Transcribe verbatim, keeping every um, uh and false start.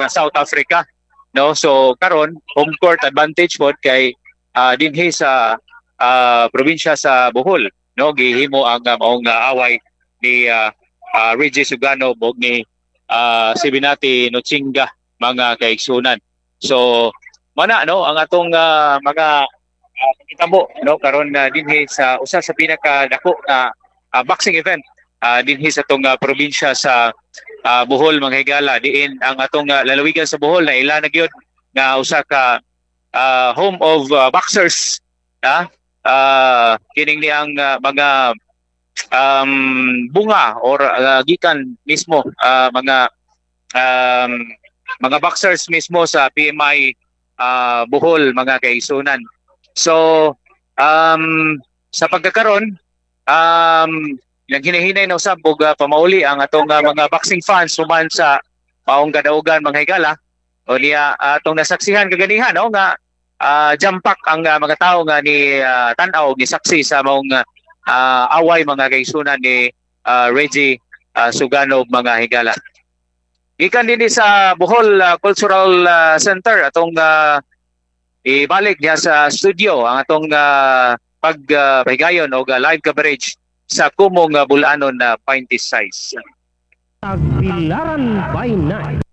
uh, South Africa, no? So karon home court advantage pod kay uh, dinhi sa uh, probinsya sa Bohol, no? Gihimo ang uh, maong uh, away ni uh, uh, Reggie Suganov ug ni uh, si Binati Nutsinga mga kaigsunan. So mana no ang atong uh, mga uh, kitabo no karon uh, dinhi sa usa sa pinakadako na uh, boxing event uh, dinhi sa tong uh, probinsya sa uh, Bohol mga higala, diin ang atong uh, lalawigan sa Bohol na ila na gyud nga usa ka uh, home of uh, boxers, ha? Uh, kining ni ang uh, mga um, bunga or uh, gikan mismo uh, mga um, mga boxers mismo sa P M I uh, Bohol mga kaigsunan. So um, sa pagkakaron um, naghinahinay na usab og uh, pamauli ang atong uh, mga boxing fans human sa maong kadaugan mga higala o niya uh, atong nasaksihan kaganihan no nga uh, jampak ang uh, mga tawo nga ni uh, tan-aw ni saksi sa maong uh, away mga kaigsunan ni uh, Reggie uh, Suganov mga higala. Gikan din sa Bohol uh, Cultural uh, Center atong uh, ibalik niya sa studio ang atong uh, pagpahigayon uh, o uh, live coverage sa kumong uh, bulanon na uh, Pinty Size. Tagbilaran by night.